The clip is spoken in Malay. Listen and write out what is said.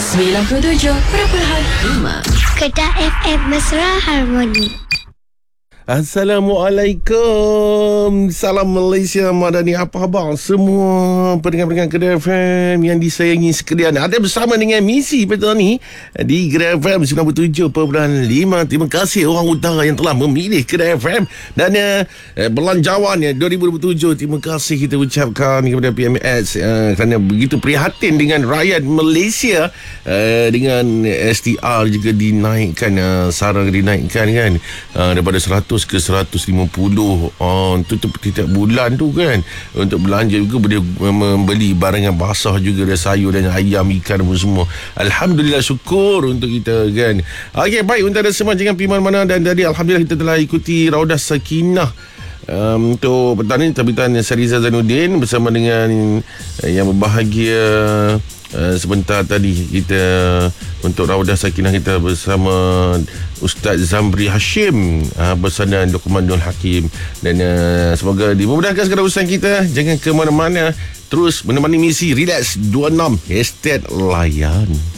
97.5 Kedah FM Mesra Harmoni. Assalamualaikum. Salam Malaysia Madani. Apa khabar semua pendengar-pendengar Kedah FM yang disayangi sekalian. Ada bersama dengan misi petang ni di Kedah FM 97.5. Terima kasih orang utara yang telah memilih Kedah FM. Dan belanjawan 2027. Terima kasih kita ucapkan kepada PMS kerana begitu prihatin dengan rakyat Malaysia dengan STR juga dinaikkan, sarang dinaikkan kan, daripada 100 ke 150 untuk setiap bulan tu kan. Untuk belanja juga boleh membeli barang yang basah juga, ada sayur dan ayam, ikan pun semua. Alhamdulillah, syukur untuk kita kan. Okey, baik, untuk anda semua jangan pergi mana-mana. Dan tadi Alhamdulillah kita telah ikuti Raudah Sakinah untuk petang ni, terbitan Sariza Zainuddin bersama dengan yang berbahagia. Sebentar tadi kita untuk Raudah Sakinah kita bersama Ustaz Zamri Hashim bersama Luqmanul Hakim. Dan semoga dimudahkan segala urusan kita. Jangan ke mana-mana, terus menemani misi Relax 26 Estate Layan.